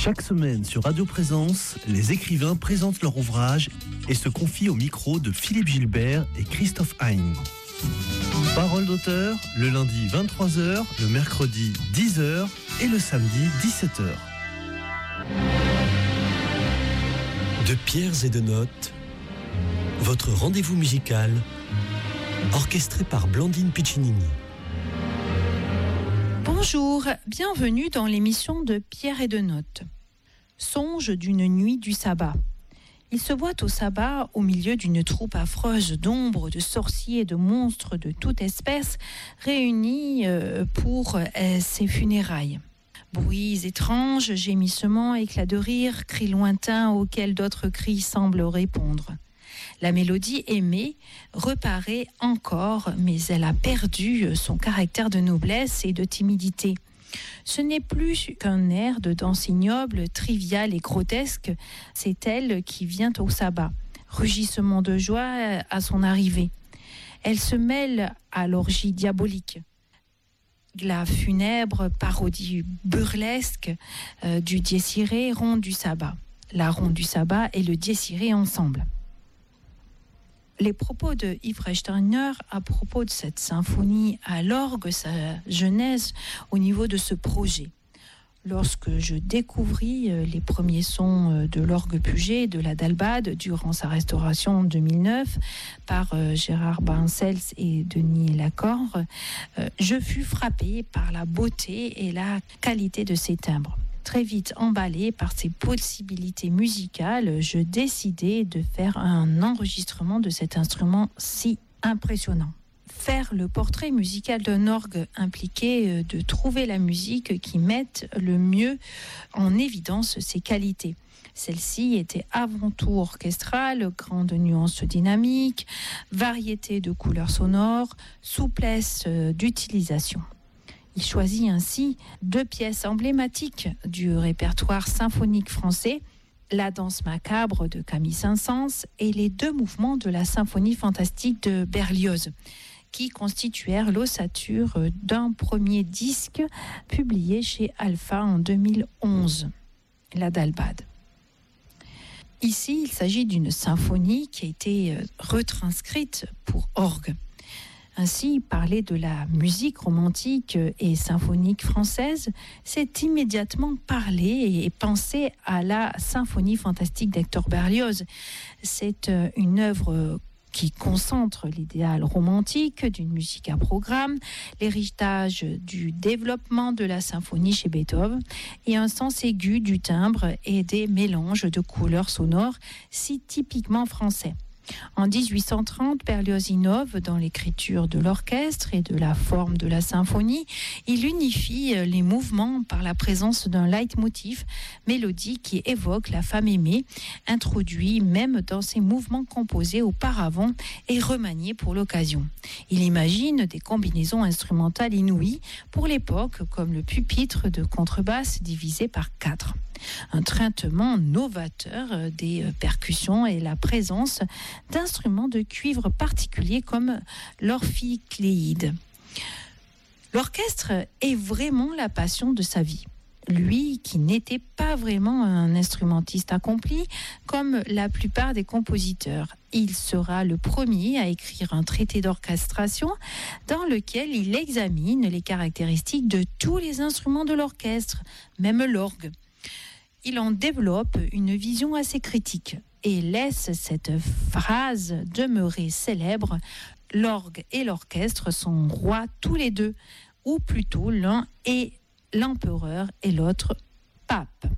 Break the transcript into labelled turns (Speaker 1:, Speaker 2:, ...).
Speaker 1: Chaque semaine sur Radio Présence, les écrivains présentent leur ouvrage et se confient au micro de Philippe Gilbert et Christophe Hein. Parole d'auteur, le lundi 23h, le mercredi 10h et le samedi 17h.
Speaker 2: De pierres et de notes, votre rendez-vous musical, orchestré par Blandine Piccinini.
Speaker 3: Bonjour, bienvenue dans l'émission de Pierre et de Notes. Songe d'une nuit du sabbat. Il se voit au sabbat, au milieu d'une troupe affreuse d'ombres, de sorciers et de monstres de toute espèce, réunis pour ses funérailles. Bruits étranges, gémissements, éclats de rire, cris lointains auxquels d'autres cris semblent répondre. La mélodie aimée reparaît encore, mais elle a perdu son caractère de noblesse et de timidité. Ce n'est plus qu'un air de danse ignoble, trivial et grotesque, c'est elle qui vient au sabbat, rugissement de joie à son arrivée. Elle se mêle à l'orgie diabolique. La funèbre parodie burlesque du dies irae, ronde du sabbat. La ronde du sabbat et le dies irae ensemble. Les propos de Yves Reichsteiner à propos de cette symphonie à l'orgue, sa genèse au niveau de ce projet. Lorsque je découvris les premiers sons de l'orgue Puget de la Dalbade durant sa restauration en 2009 par Gérard Bancels et Denis Lacorre, je fus frappée par la beauté et la qualité de ses timbres. Très vite emballée par ses possibilités musicales, je décidai de faire un enregistrement de cet instrument si impressionnant. Faire le portrait musical d'un orgue impliquait de trouver la musique qui mette le mieux en évidence ses qualités. Celle-ci était avant tout orchestrale, grande nuance dynamique, variété de couleurs sonores, souplesse d'utilisation. Il choisit ainsi deux pièces emblématiques du répertoire symphonique français, la danse macabre de Camille Saint-Saëns et les deux mouvements de la symphonie fantastique de Berlioz, qui constituèrent l'ossature d'un premier disque publié chez Alpha en 2011, la Dalbade. Ici, il s'agit d'une symphonie qui a été retranscrite pour orgue. Ainsi, parler de la musique romantique et symphonique française, c'est immédiatement parler et penser à la symphonie fantastique d'Hector Berlioz. C'est une œuvre qui concentre l'idéal romantique d'une musique à programme, l'héritage du développement de la symphonie chez Beethoven et un sens aigu du timbre et des mélanges de couleurs sonores si typiquement français. En 1830, Berlioz innove dans l'écriture de l'orchestre et de la forme de la symphonie. Il unifie les mouvements par la présence d'un leitmotiv, mélodie qui évoque la femme aimée, introduit même dans ses mouvements composés auparavant et remaniés pour l'occasion. Il imagine des combinaisons instrumentales inouïes pour l'époque, comme le pupitre de contrebasse divisé par 4. Un traitement novateur des percussions et la présence d'instruments de cuivre particuliers comme l'orphicléide. L'orchestre est vraiment la passion de sa vie. Lui qui n'était pas vraiment un instrumentiste accompli comme la plupart des compositeurs. Il sera le premier à écrire un traité d'orchestration dans lequel il examine les caractéristiques de tous les instruments de l'orchestre, même l'orgue. Il en développe une vision assez critique et laisse cette phrase demeurer célèbre. L'orgue et l'orchestre sont rois tous les deux, ou plutôt l'un est l'empereur et l'autre pape.